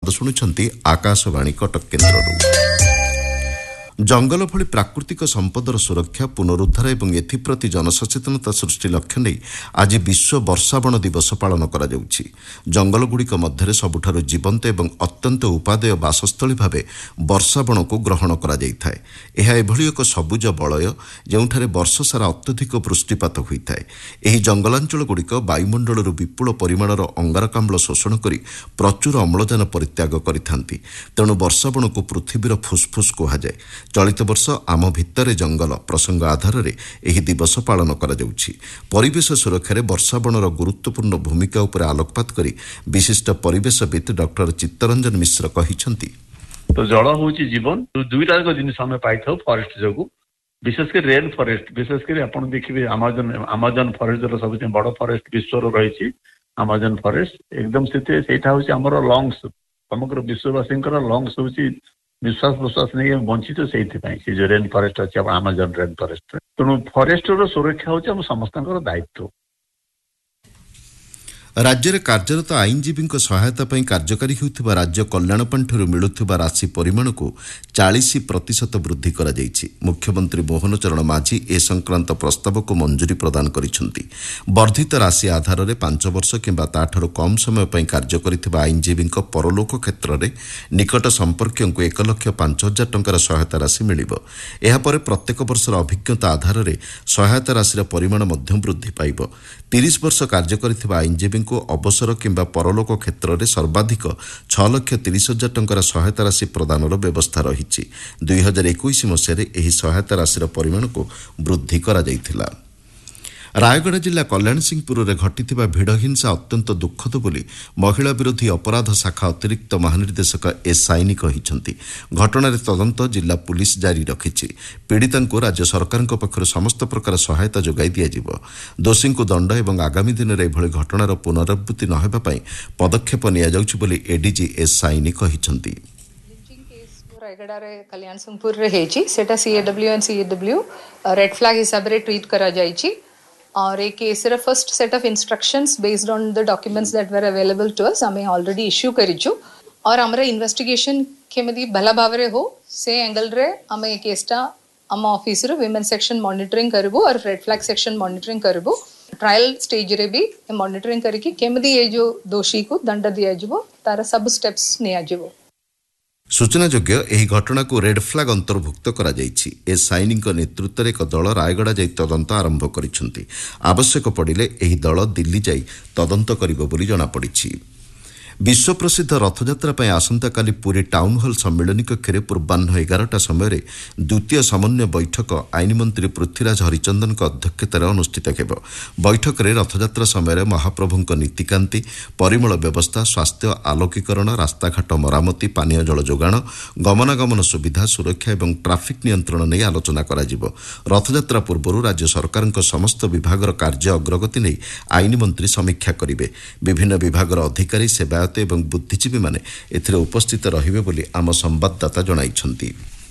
खबर शुणुछंती आकाशवाणी कटक केन्द्रରୁ। जंगल भली प्राकृतिक संपदर सुरक्षा पुनरुद्धार एवं एथिप्रति जनसचेतनता सृष्टि लक्ष्य नहीं आज विश्व वर्षावण दिवस पालन करा जाउछि। जंगलगुड़िक मध्य सबुठारु जीवंत एवं अत्यंत उपादेय बासस्थली भावे वर्षावण को ग्रहण करा जाइथाय। एहा एभली एक सबुज बलय जेउठारे वर्ष सारा अत्यधिक वृष्टिपात होइथाय। एही जंगलांचलगुड़िक वायुमंडलरू विपुल परिमाणर अंगारकाम्ल शोषण करी प्रचुर अम्लजान परित्याग करिथांती। तेणु वर्षावण को पृथ्वीर फुसफुस कुहाଯାଏ। चलित वर्ष आम भित्तरे जंगल प्रसंग आधार में यह दिवस पालन करा जाउछि। परिवेश सुरक्षा वर्षावणर गुरुत्वपूर्ण भूमिका उपर आलोकपात करी विशिष्ट परिवेशविद डॉक्टर चित्तरंजन मिश्र कहिछंती। तो जल होउछि जीवन दुईटा जिनिस आम पाई फॉरेस्ट जो विशेषकर रेन फॉरेस्ट विशेषकर आप देखिए अमेजन फॉरेस्ट जो सब बड़ फॉरेस्ट विश्व रही अमेजन फॉरेस्ट एकदम से आमर लंग्स समग्र विश्ववासी लंग्स हूँ विश्वास प्रश्वास नहीं बंचित तो से जो रेन फॉरेस्ट अच्छे अमेजन रेन फॉरेस्ट तेणु फॉरेस्ट सुरक्षा हूँ समस्त दायित्व। राज्य में कार्यरत आईनजीवी सहायता पर कार्यकारी होता राज्य कल्याण पांठिर मिलुवा राशि परिमाण को 40% वृद्धि करा जायछि। मुख्यमंत्री मोहन चरण माझी ए संक्रांत प्रस्ताव को मंजूरी प्रदान करिसेंति। वर्धित राशि आधार में 5 वर्ष किंबा ताठर कम समय पर कार्य करिथिबा आईनजीवी परलोक क्षेत्र में निकट संपर्क को 1,05,000 टंकार सहायता राशि मिलिबो। एहा परे प्रत्येक वर्षर अभिज्ञता आधार में सहायता राशि परिमाण मध्यम वृद्धि पाइबो। 30 वर्ष कार्य करिथिबा आईनजीवी को अवसर किंबा परलोक क्षेत्र में सर्वाधिक 6,30,000 टंकार सहायता राशि प्रदान व्यवस्था रही। 2021 मसीह यह सहायता राशि परिमाण को वृद्धि करा जायथिला। रायगढ़ जिला कल्याण सिंहपुर में घटिथिबा भिड़ हिंसा अत्यंत दुखद बोली महिला विरोधी अपराध शाखा अतिरिक्त महानिर्देशक एस साइनी कहिसेंति। घटनार तदंत जिला पुलिस जारी रखिछि। पीड़िता को राज्य सरकार पक्षर समस्त प्रकार सहायता जोगाई दियाजिबो। दोषी को दंड एवं आगामी दिन में एभली घटनार पुनरावृत्ति न हेबा पई पदक्षेप निया जाउछि बोली एडीजी एस साइनी कहिसेंति। रायगढ़ कल्याण सिंहपुर रे हेछि सेटा सीएडब्ल्यू एंड सीएडब्ल्यू रेड फ्लैग हिसाब रे ट्रीट करा जाइछि और एक केस रे first set of instructions based on the documents that were available to us हमें ऑलरेडी इश्यू करिछु और हमरा इन्वेस्टिगेशन केमदी भला भावरे हो से एंगल रे हमें केसटा हम ऑफिस रे विमेन सेक्शन मॉनिटरिंग करबो और रेड फ्लैग सेक्शन मॉनिटरिंग करबो। ट्रायल स्टेज रे भी मॉनिटरिंग करके केमदी ये जो दोषी को दंड दिया जिवो तार सब स्टेप्स निया जिवो। सूचनायोग्य यह घटना को रेड फ्लैग अंतर्भुक्त करा जायछि। ए साइनिंग नेतृत्व में एक दल रायगढ़ जाई तदंत आरंभ करिसेंति। आवश्यक पड़िले एही दल दिल्ली जाई तदंत करिबो बोली जणा पड़िछि। विश्व प्रसिद्ध रथयात्रा पर आसंता काली पुरी टाउन हॉल सम्मेलन कक्ष पूर्वाह्न 11टा समय द्वितीय समन्वय बैठक आईन मंत्री पृथ्वीराज हरिचंदन अध्यक्षतार अनुष्ठित हेबो। बैठक में रथयात्रा समय महाप्रभु नीतिकांति परिमल व्यवस्था स्वास्थ्य आलोकीकरण रास्ताघाट मरामती पानीय जल जोगाण गमनागमन सुविधा सुरक्षा और ट्राफिक नियंत्रण नहीं आलोचना करा। रथयात्रा पूर्व राज्य सरकार समस्त विभागर कार्य अग्रगति नहीं आईन मंत्री समीक्षा करेंगे। विभिन्न विभागर अधिकारी सेवायत एवं बुद्धिजीवी माने एथिरे उपस्थित रहिबे बोली आम संवाददाता जणाइछंती।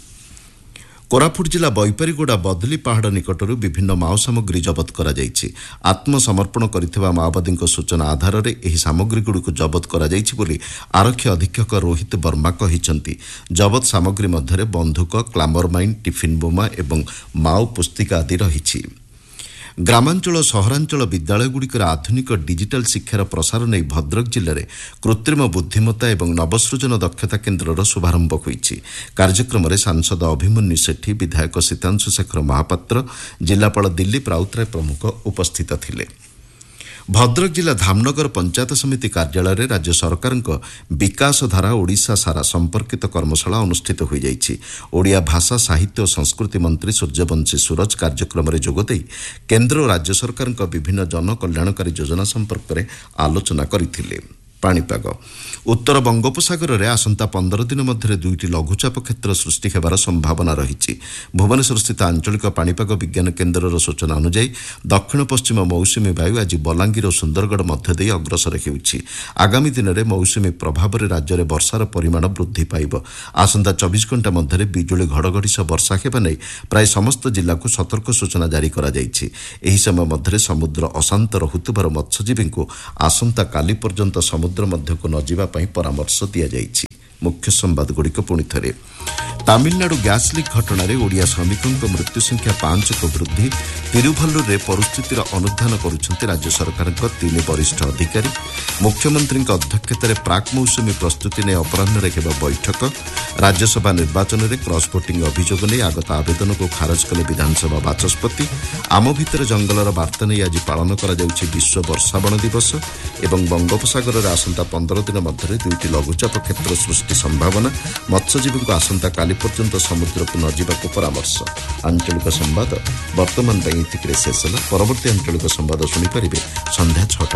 कोरापुट जिला बैपारीगुड़ा बदली पहाड़ निकटरू विभिन्न माओ सामग्री जबत करा जायछि। आत्मसमर्पण करिथिबा माओवादी सूचना आधार में एही सामग्रीगुड़िक जबत करा जायछि बोली आरक्षी अधीक्षक रोहित वर्मा कहिछंती। जबत सामग्री मध्य बंधुक क्लामर माइन टिफिन बोमा एवं माओ पुस्तिका आदि रहिछि। ग्रामांचल और सहरांचल विद्यालयगुड़िकर आधुनिक डिजिटाल शिक्षार प्रसार नहीं भद्रक जिले में कृत्रिम बुद्धिमत्ता एवं नवसृजन दक्षता केन्द्रर शुभारंभ होइछि। कार्यक्रम में सांसद अभिमन्यु सेठी विधायक सीतांशु शेखर महापात्र जिलापाल दिलीप राउतराय प्रमुख उपस्थित थिले। भद्रक जिला धामनगर पंचायत समिति कार्यालय राज्य सरकार विकास धारा ओडिशा सारा संपर्कित कर्मशाला अनुष्ठित हो जाइछि। ओडिया भाषा साहित्य और संस्कृति मंत्री सूर्यवंशी सूरज कार्यक्रम में जोगदे केन्द्र और राज्य सरकार विभिन्न जनकल्याणकारी योजना संपर्क में आलोचना करथिले। पाणीपाग उत्तर बंगोपसागर में आसंता 15 दिन मध्य 2टी लघुचाप क्षेत्र सृष्टि होबार संभावना रही। भुवनेश्वर स्थित आंचलिक पाणीपाग विज्ञान केन्द्रर सूचना अनुसार दक्षिण पश्चिम मौसुमी वायु आज बलांगीर और सुंदरगढ़ मध्य दे अग्रसर होउछि। आगामी दिन में मौसुमी प्रभाव में राज्य में वर्षार परिमाण वृद्धि पाइब। आसंता 24 घंटा मध्य बिजुली घड़घड़ी सह वर्षा हेबा नहीं प्राय समस्त जिला को सतर्क सूचना जारी करा जायछि। एही समय मध्य समुद्र अशांत रहुथिबार मत्स्यजीवी को आसंता काली पर्यंत समुद्र मध्य को न जावा परामर्श दिया जायछि। मुख्य संवादगुड़िक पुणी थे तामिलनाडु ग्यास लीक घटन ओडिया श्रमिकों मृत्यु संख्या 5 को वृद्धि तिरुभल्लुर परिस्थितिर अनुधान करुछन्ति राज्य सरकार 3 वरिष्ठ अधिकारी मुख्यमंत्री अध्यक्षतार प्राक मौसुमी प्रस्तुति ने अपराह बैठक राज्यसभा निर्वाचन में क्रॉस भोटिंग अभियोग नहीं आगत आवेदन को खारज कले विधानसभा बाचस्पति आम भितर जंगलर वार्ता नहीं आज पालन कर विश्व वर्षावण दिवस एवं बंगोपसागर में आसंता 15 दिन मध्य 2टी लघुचाप क्षेत्र सृष्टि संभावना मत्स्यजीवी को आसंता काली पर्यंत समुद्र को न जावाक परामर्श आंचलिक संवाद वर्तमान शेष परवर्ती आंचलिक संवाद शुणिपारे संध्या 6टा।